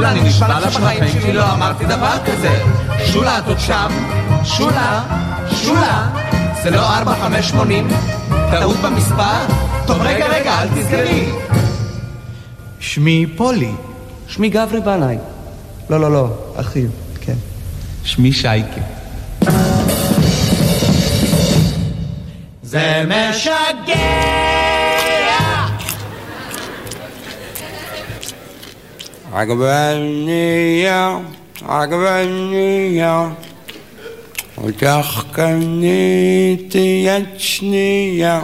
שולה, אני נשבע לך בחיים שלי לא אמרתי דבר כזה. שולה, את עוד שם? שולה, שולה, זה לא 4580? טעות במספר? טוב, רגע, אל תזכרי. שמי פולי. שמי גברי בנאי. לא, אחיו, כן. שמי שייקה. זה משגע. עגבניה, עגבניה, אותך קניתי יד שנייה.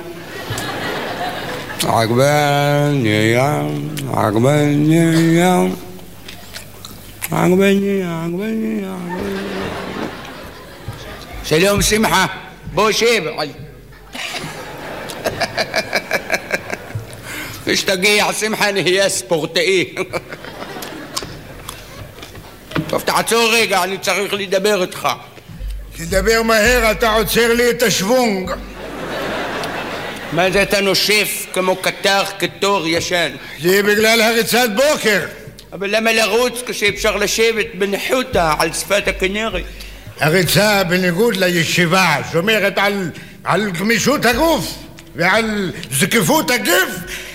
עגבניה, עגבניה, עגבניה, עגבניה. שלום שמחה, בוא שב. כשתגיע שמחה נהיה ספורטאי. טוב, תעצור רגע, אני צריך לדבר איתך. תדבר מהר, אתה עוצר לי את השוונג. מה זה אתה נושף כמו קטר כתור ישן? זה בגלל הריצת בוקר. אבל למה לרוץ כשאפשר לשבת בניחותא על שפת הכנרת? הריצה בניגוד לישיבה שומרת על גמישות הגוף ועל זקיפות הגף.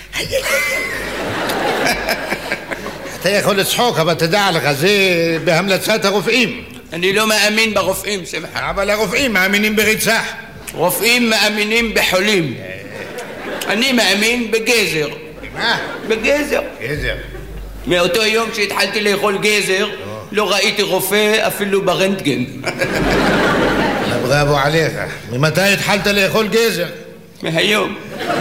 אתה יכול לצחוק, אבל תדע לך, זה בהמלצת הרופאים. אני לא מאמין ברופאים, שמחה. אבל הרופאים מאמינים בריצה. רופאים מאמינים בחולים. אני מאמין בגזר. מה? בגזר. גזר. מאותו יום שהתחלתי לאכול גזר, לא ראיתי רופא אפילו ברנטגן. בראבו עליך. ממתי התחלת לאכול גזר? מהיום.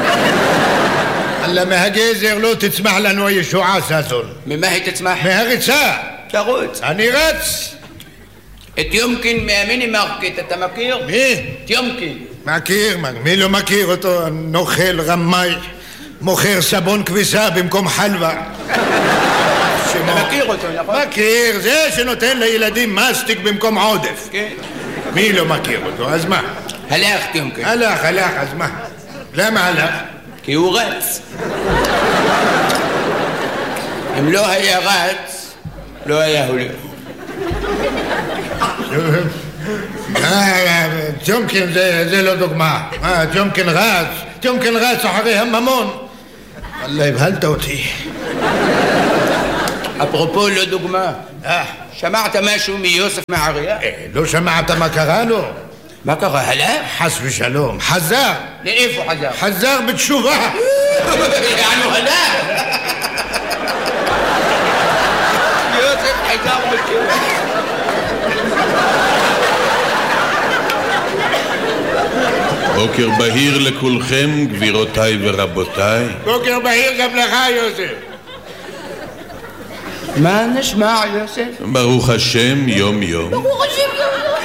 אלא מהגזר לא תצמח לנו הישועה, ססון. ממה היא תצמח? מהריצה. תרוץ. אני רץ. את יומקין מהמיני מרקט, אתה מכיר? מי? את יומקין. מכיר, מי לא מכיר אותו? נוכל, רמאי, מוכר סבון כביסה במקום חלבה. אתה מכיר אותו, נכון? מכיר, זה שנותן לילדים מסטיק במקום עודף. כן. מי לא מכיר אותו, אז מה? הלך יומקין. הלך, אז מה? למה הלך? כי הוא רץ. אם לא היה רץ, לא היה הולך. ג'ומקין זה לא דוגמה. ג'ומקין רץ אחרי הממון. אללה, הבהלת אותי. אפרופו לא דוגמה, שמעת משהו מיוסף מעריה? לא שמעת מה קרה לו? מה קרה? הלך? חס ושלום, חזר. לאיפה חזר? חזר בתשובה. יענו הלך. יוסף חזר בתשובה. בוקר בהיר לכולכם, גבירותיי ורבותיי. בוקר בהיר גם לך, יוסף. מה נשמע, יוסף? ברוך השם, יום יום. ברוך השם, יום יום.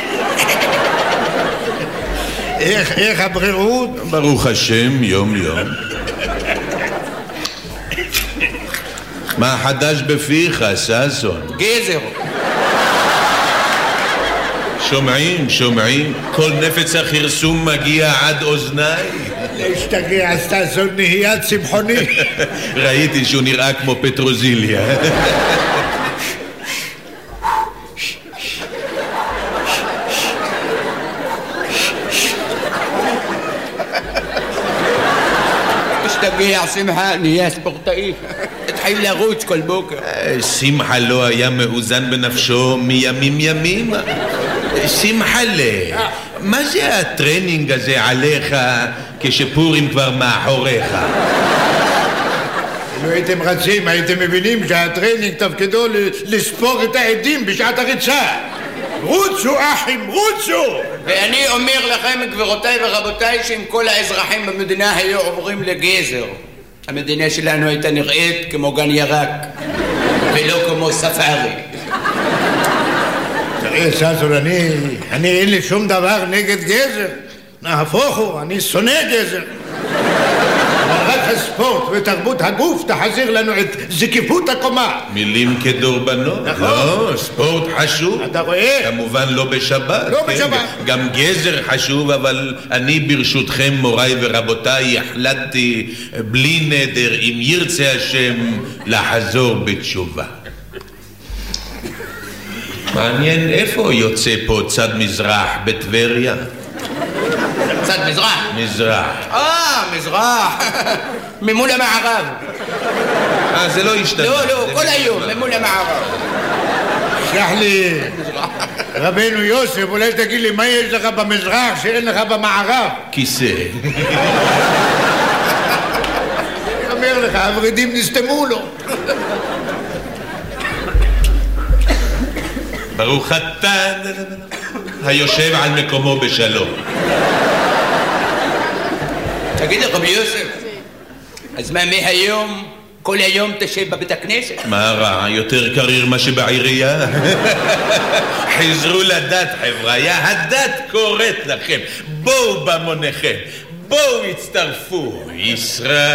איך הבריאות? ברוך השם, יום יום. מה חדש בפיך, ששון? גזר. שומעים, כל נפץ החרסום מגיע עד אוזניי. להשתגע, ששון נהיה צמחוני. ראיתי שהוא נראה כמו פטרוזיליה. תשתגע, שמחה, נהיה ספורטאי. התחיל לרוץ כל בוקר. שמחה לא היה מאוזן בנפשו מימים ימים. שמחלה, מה זה הטרנינג הזה עליך כשפורים כבר מאחוריך? אם הייתם רצים, הייתם מבינים שהטרנינג תפקידו לספור את העדים בשעת הריצה. רוצו אחים, רוצו! ואני אומר לכם, גבירותיי ורבותיי, שאם כל האזרחים במדינה היו עוברים לגזר, המדינה שלנו הייתה נראית כמו גן ירק ולא כמו ספארי. תראה, ססון, אני אין לי שום דבר נגד גזר. נהפוך הוא, אני שונא גזר. אבל רק הספורט ותרבות הגוף תחזיר לנו את זקיפות הקומה. מילים כדורבנות. נכון. לא, ספורט חשוב. אתה רואה? כמובן לא בשבת. לא כן? בשבת. גם גזר חשוב, אבל אני ברשותכם, מוריי ורבותיי, החלטתי בלי נדר, אם ירצה השם, לחזור בתשובה. מעניין איפה יוצא פה צד מזרח בטבריה? צד מזרח? מזרח. מזרח. ממול המערב. זה לא השתנה. לא, כל היום, ממול המערב. סלח לי, רבנו יוסף, אולי תגיד לי מה יש לך במזרח שאין לך במערב? כיסא. אני אומר לך, הורידים נסתמו לו. ברוך אתה היושב על מקומו בשלום. תגיד רבי יוסף, אז מה מהיום, כל היום תשב בבית הכנסת? מה רע? יותר קריר מה שבעירייה? חזרו לדת חבריה, הדת קוראת לכם, בואו במוניכם, בואו הצטרפו, ישראל.